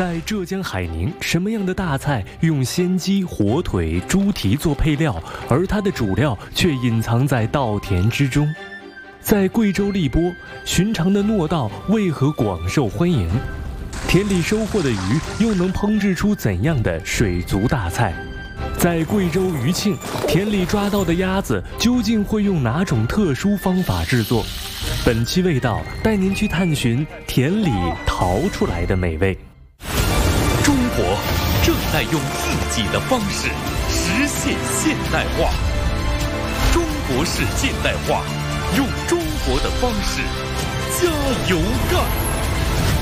在浙江海宁，什么样的大菜用鲜鸡、火腿、猪蹄做配料，而它的主料却隐藏在稻田之中？在贵州荔波，寻常的糯稻为何广受欢迎？田里收获的鱼又能烹制出怎样的水族大菜？在贵州余庆，田里抓到的鸭子究竟会用哪种特殊方法制作？本期味道带您去探寻田里淘出来的美味。 中国正在用自己的方式实现现代化，中国式现代化，用中国的方式加油干！